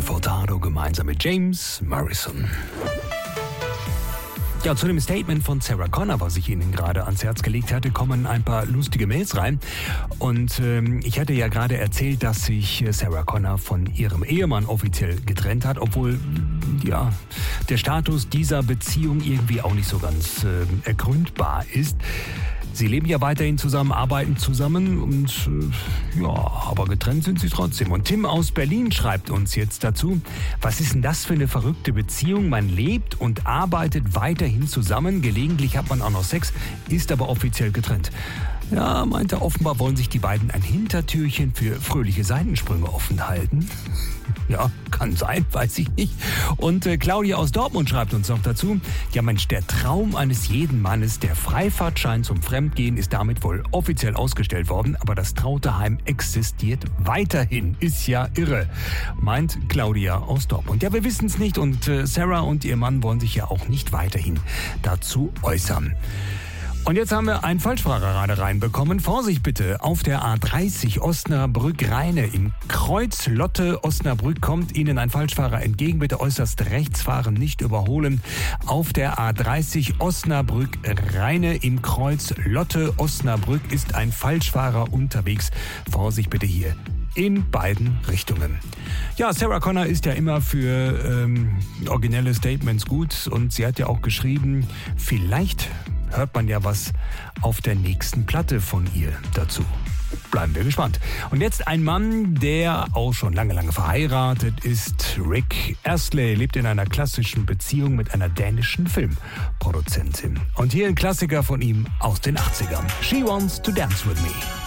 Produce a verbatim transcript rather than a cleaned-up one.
Furtado gemeinsam mit James Morrison. Ja, zu dem Statement von Sarah Connor, was ich Ihnen gerade ans Herz gelegt hatte, kommen ein paar lustige Mails rein. Und ähm, ich hatte ja gerade erzählt, dass sich Sarah Connor von ihrem Ehemann offiziell getrennt hat, obwohl ja der Status dieser Beziehung irgendwie auch nicht so ganz äh, ergründbar ist. Sie leben ja weiterhin zusammen, arbeiten zusammen und äh, ja, aber getrennt sind sie trotzdem. Und Tim aus Berlin schreibt uns jetzt dazu: Was ist denn das für eine verrückte Beziehung? Man lebt und arbeitet weiterhin zusammen, gelegentlich hat man auch noch Sex, ist aber offiziell getrennt. Ja, meint er, offenbar wollen sich die beiden ein Hintertürchen für fröhliche Seitensprünge offen halten. Ja, kann sein, weiß ich nicht. Und äh, Claudia aus Dortmund schreibt uns noch dazu: Ja Mensch, der Traum eines jeden Mannes, der Freifahrtschein zum Fremdgehen, ist damit wohl offiziell ausgestellt worden, aber das Trauteheim existiert weiterhin. Ist ja irre, meint Claudia aus Dortmund. Ja, wir wissen es nicht und äh, Sarah und ihr Mann wollen sich ja auch nicht weiterhin dazu äußern. Und jetzt haben wir einen Falschfahrer gerade reinbekommen. Vorsicht bitte, auf der A dreißig Osnabrück-Rheine im Kreuz Lotte-Osnabrück kommt Ihnen ein Falschfahrer entgegen. Bitte äußerst rechts fahren, nicht überholen. Auf der A dreißig Osnabrück-Rheine im Kreuz Lotte-Osnabrück ist ein Falschfahrer unterwegs. Vorsicht bitte hier in beiden Richtungen. Ja, Sarah Connor ist ja immer für ähm, originelle Statements gut und sie hat ja auch geschrieben, vielleicht hört man ja was auf der nächsten Platte von ihr dazu. Bleiben wir gespannt. Und jetzt ein Mann, der auch schon lange, lange verheiratet ist. Rick Astley lebt in einer klassischen Beziehung mit einer dänischen Filmproduzentin. Und hier ein Klassiker von ihm aus den achtzigern. She Wants to Dance With Me.